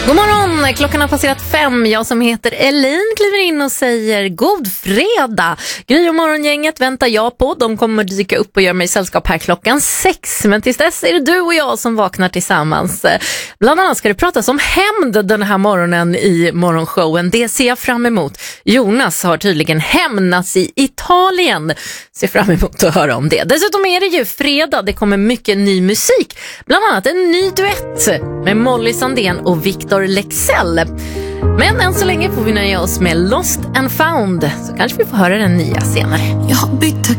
God morgon, klockan har passerat 5. Jag som heter Elin kliver in och säger god fredag. Gry och morgongänget väntar jag på. De kommer dyka upp och göra mig sällskap här klockan 6. Men tills dess är det du och jag som vaknar tillsammans. Bland annat ska det pratas om hämnd den här morgonen i morgonshowen. Det ser jag fram emot. Jonas har tydligen hämnats i Italien. Ser fram emot att höra om det. Dessutom är det ju fredag. Det kommer mycket ny musik. Bland annat en ny duett med Molly Sandén och Victor Lexell. Men än så länge får vi nöja oss med Lost and Found. Så kanske vi får höra den nya senare. Jag har bytt